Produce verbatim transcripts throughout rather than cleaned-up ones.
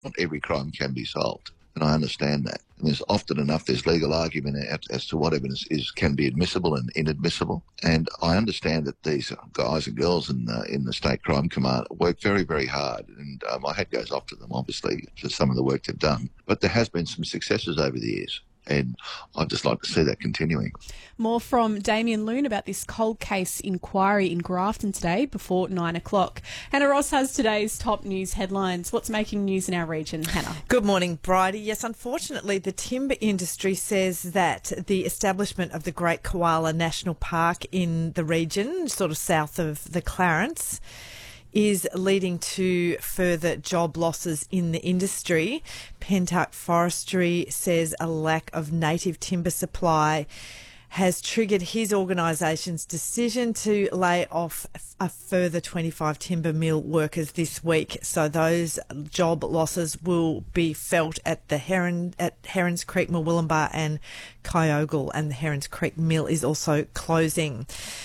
Not every crime can be solved, and I understand that. And there's often enough, there's legal argument as, as to what evidence is can be admissible and inadmissible. And I understand that these guys and girls in the, in the State Crime Command work very, very hard, and uh, my hat goes off to them, obviously, for some of the work they've done. But there has been some successes over the years, and I'd just like to see that continuing. More from Damien Loon about this cold case inquiry in Grafton today before nine o'clock. Hannah Ross has today's top news headlines. What's making news in our region, Hannah? Good morning, Bridie. Yes, unfortunately, the timber industry says that the establishment of the Great Koala National Park in the region, sort of south of the Clarence, is leading to further job losses in the industry. Pentuck Forestry says a lack of native timber supply has triggered his organisation's decision to lay off a further twenty-five timber mill workers this week. So those job losses will be felt at the Heron, at Herons Creek, Murwillumbah and Kyogle, and the Herons Creek mill is also closing.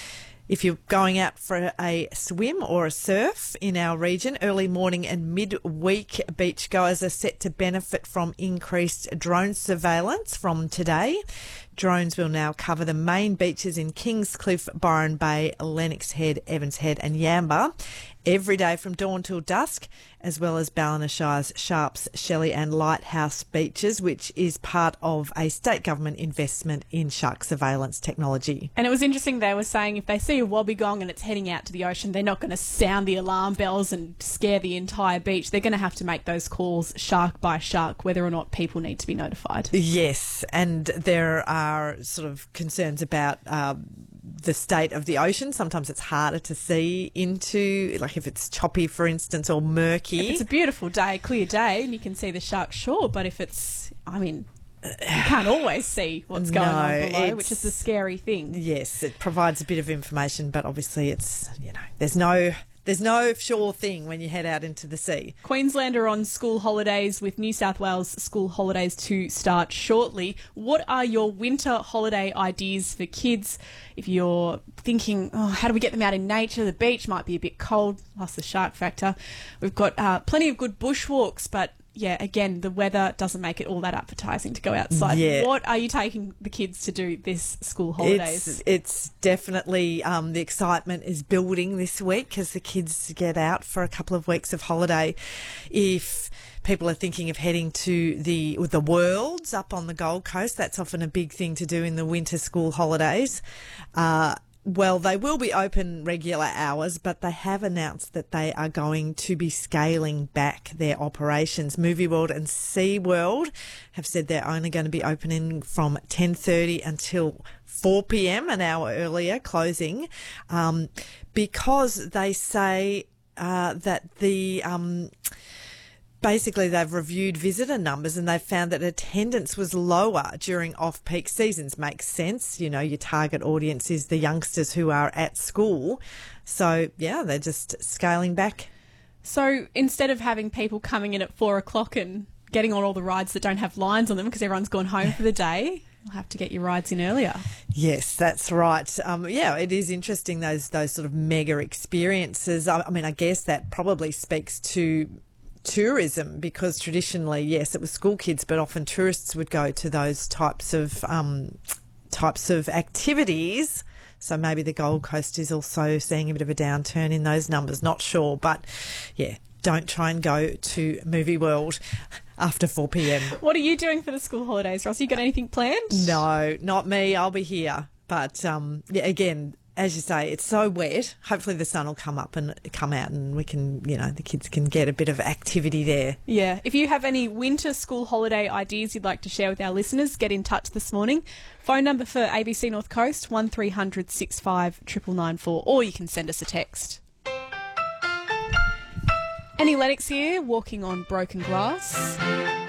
If you're going out for a swim or a surf in our region, early morning and midweek beachgoers are set to benefit from increased drone surveillance from today. Drones will now cover the main beaches in Kingscliff, Byron Bay, Lennox Head, Evans Head and Yamba every day from dawn till dusk, as well as Ballinashire's Sharps, Shelley and Lighthouse beaches, which is part of a state government investment in shark surveillance technology. And it was interesting, they were saying if they see a wobbegong and it's heading out to the ocean, they're not going to sound the alarm bells and scare the entire beach. They're going to have to make those calls shark by shark, whether or not people need to be notified. Yes, and there are sort of concerns about um, the state of the ocean. Sometimes it's harder to see into, like if it's choppy, for instance, or murky. If it's a beautiful day, clear day, and you can see the shark, sure, but if it's, I mean, you can't always see what's going No, on below, it's- which is the scary thing. Yes, it provides a bit of information, but obviously it's, you know, there's no there's no sure thing when you head out into the sea. Queensland are on school holidays, with New South Wales school holidays to start shortly. What are your winter holiday ideas for kids? If you're thinking, oh, how do we get them out in nature? The beach might be a bit cold, plus the shark factor. We've got uh, plenty of good bushwalks, but yeah, again, the weather doesn't make it all that appetising to go outside. Yeah. What are you taking the kids to do this school holidays? It's, it's definitely, um, the excitement is building this week as the kids get out for a couple of weeks of holiday. If people are thinking of heading to the the Worlds up on the Gold Coast, that's often a big thing to do in the winter school holidays. Uh, Well, they will be open regular hours, but they have announced that they are going to be scaling back their operations. Movie World and SeaWorld have said they're only going to be opening from ten thirty until four p.m, an hour earlier, closing, um, because they say uh, that the... Um, Basically, they've reviewed visitor numbers and they've found that attendance was lower during off-peak seasons. Makes sense. You know, your target audience is the youngsters who are at school. So, yeah, they're just scaling back. So instead of having people coming in at four o'clock and getting on all the rides that don't have lines on them because everyone's gone home for the day, you'll have to get your rides in earlier. Yes, that's right. Um, yeah, it is interesting, those those sort of mega experiences. I, I mean, I guess that probably speaks to tourism, because traditionally, yes, it was school kids, but often tourists would go to those types of um, types of activities. So maybe the Gold Coast is also seeing a bit of a downturn in those numbers. Not sure, but yeah, don't try and go to Movie World after four p.m. What are you doing for the school holidays, Ross? You got anything planned? No, not me. I'll be here. But um, yeah, again, as you say, it's so wet. Hopefully the sun will come up and come out and we can, you know, the kids can get a bit of activity there. Yeah. If you have any winter school holiday ideas you'd like to share with our listeners, get in touch this morning. Phone number for A B C North Coast, one three hundred six five nine nine nine four, or you can send us a text. Annie Lennox here, walking on broken glass.